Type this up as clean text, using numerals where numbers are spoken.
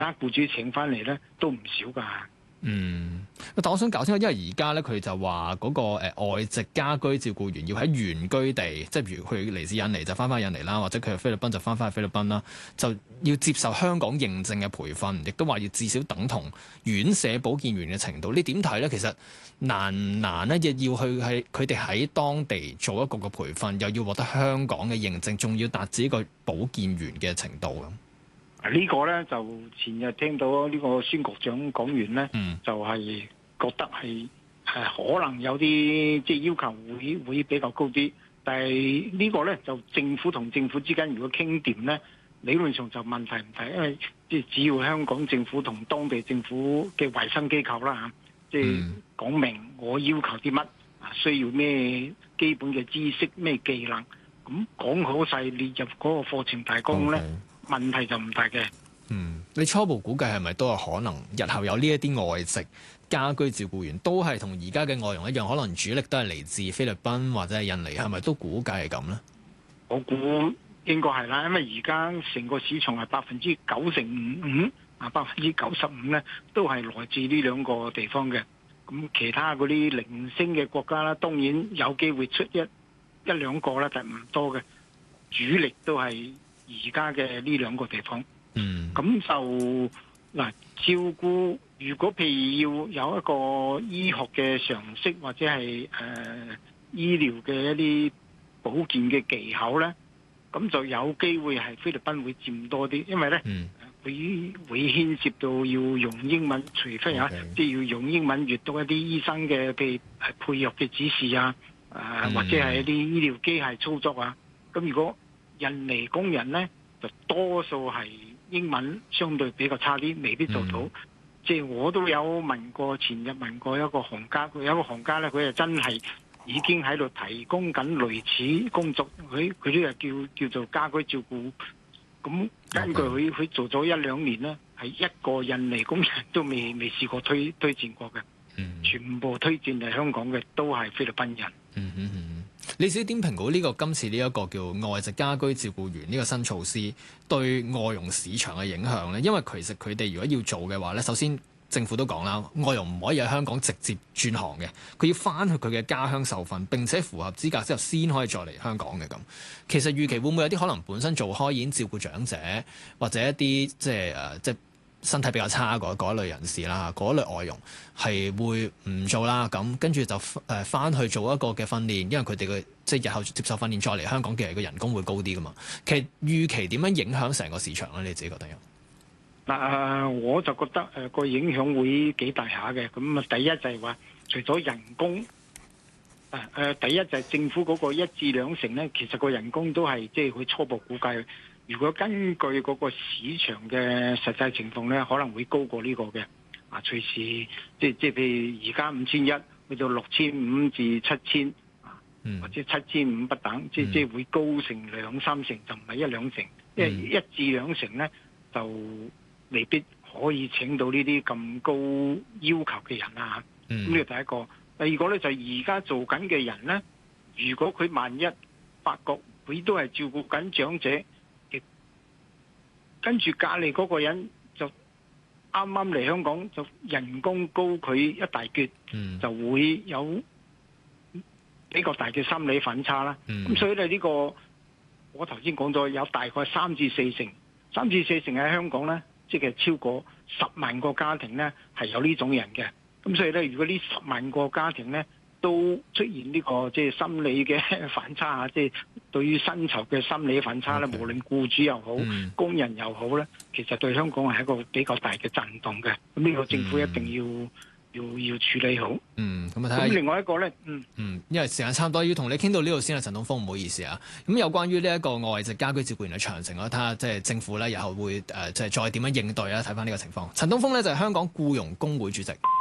他僱主請翻嚟咧都唔少㗎。 但我想搞清楚，因為而家咧佢就話嗰個外籍家居照顧員要喺原居地，即係譬如佢嚟自印尼就翻印尼啦，或者佢係菲律賓就翻去菲律賓啦，就要接受香港認證嘅培訓，亦都話要至少等同院舍保健員嘅程度。你點睇咧？其實難唔難咧？亦要去係佢哋喺當地做一個培訓，又要獲得香港嘅認證，仲要達至一個保健員嘅程度咁。 呢個咧就前日聽到呢個孫局長講完咧，就係覺得係可能有啲即係要求會比較高啲，但係呢個咧就政府同政府之間如果傾掂咧，理論上就問題唔大，因為即係只要香港政府同當地政府嘅衛生機構啦嚇，即係講明我要求啲乜，需要咩基本嘅知識咩技能，咁講好晒列入嗰個課程大綱咧。問題就唔大嘅。 你初步估計係咪都有可能日後有呢一啲外籍家居照顧員都係同而家嘅外傭一樣，可能主力都係嚟自菲律賓或者係印尼，係咪都估計係咁呢？ 我估應該係啦，因為而家成個市場係95%，百分之95%咧都係來自呢兩個地方嘅。咁其他嗰啲零星嘅國家啦，當然有機會出一兩個啦，但係唔多嘅，主力都係而家嘅呢兩個地方，咁就嗱照顧，如果譬如要有一個醫學嘅常識或者係醫療嘅一啲保健嘅技巧咧，咁就有機會係菲律賓會佔多啲，因為咧會牽涉到要用英文，除非即係要用英文閱讀一啲醫生嘅譬如配藥嘅指示啊，或者係一啲醫療機械操作啊，咁如果印尼工人咧就多數係英文相對比較差啲，未必做到。即係我都有問過，前日問過一個行家，佢有一個行家咧，佢就真係已經喺度提供緊類似工作，佢呢個叫做家居照顧。咁根據佢做咗1、2年咧，係一個印尼工人都未試過推薦過嘅，全部推薦嚟香港嘅都係菲律賓人。 你自己點評估今次呢一個叫外籍家居照顧員呢個新措施對外傭市場嘅影響呢？因為其實佢哋如果要做嘅話呢，首先政府都講啦，外傭唔可以喺香港直接轉行嘅，佢要翻去佢嘅家鄉受訓，並且符合資格之後先可以再嚟香港嘅咁。其實預期會唔會有啲可能本身做開已經照顧長者或者一啲即係身體比較差嗰類人士啦，嗰類外傭係會唔做啦，咁跟住就翻去做一個嘅訓練，因為佢哋嘅即係日後接受訓練再嚟香港嘅個人工會高啲噶嘛。其實預期點樣影響成個市場咧？你自己覺得有？ 我就覺得個影響會幾大下嘅。咁啊，第一就係話除咗人工，第一就係政府嗰個1至2成咧，其實個人工都係即係佢初步估計。如果根據嗰個市場嘅實際情況咧，可能會高過呢個嘅。隨時即係譬如而家5100去到6500至7000，或者7500不等，即係會高成2、3成，就唔係1、2成。因為1至2成咧，就未必可以請到呢啲咁高要求嘅人啦。咁呢個第一個。第二個咧就係而家做緊嘅人咧，如果佢萬一發覺佢都係照顧緊長者，跟住隔離嗰個人就啱啱嚟香港，就人工高佢一大橛，就會有比較大嘅心理反差啦。咁所以咧呢個我頭先講咗有大概3至4成，3至4成喺香港咧，即係超過10萬個家庭咧係有呢種人嘅。咁所以咧，如果呢10萬個家庭咧都出現呢個即係心理嘅反差啊，即係對於薪酬嘅心理反差咧，無論僱主又好，工人又好咧，其實對香港係一個比較大嘅震動嘅。咁呢個政府一定要處理好。咁另外一個咧， 因為時間差唔多，要同你傾到呢度先啦，陳東風，唔好意思啊。咁有關於呢一個外籍家居照顧員嘅詳情，我睇下即係政府咧日後會即係再點樣應對啦。睇翻呢個情況，陳東風咧就係香港僱傭工會主席。